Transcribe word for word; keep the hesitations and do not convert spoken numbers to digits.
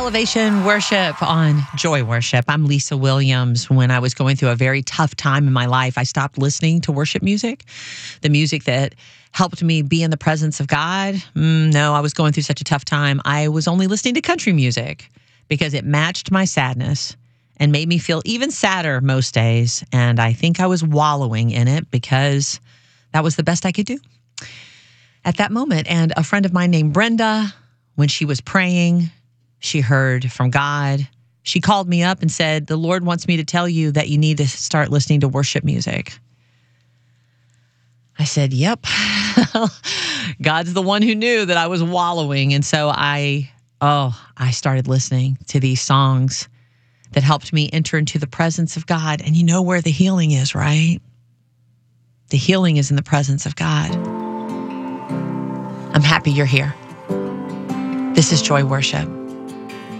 Elevation Worship on Joy Worship. I'm Lisa Williams. When I was going through a very tough time in my life, I stopped listening to worship music, the music that helped me be in the presence of God. Mm, no, I was going through such a tough time. I was only listening to country music because it matched my sadness and made me feel even sadder most days. And I think I was wallowing in it because that was the best I could do at that moment. And a friend of mine named Brenda, when she was praying, she heard from God. She called me up and said, the Lord wants me to tell you that you need to start listening to worship music. I said, yep. God's the one who knew that I was wallowing. And so I, oh, I started listening to these songs that helped me enter into the presence of God. And you know where the healing is, right? The healing is in the presence of God. I'm happy you're here. This is Joy Worship.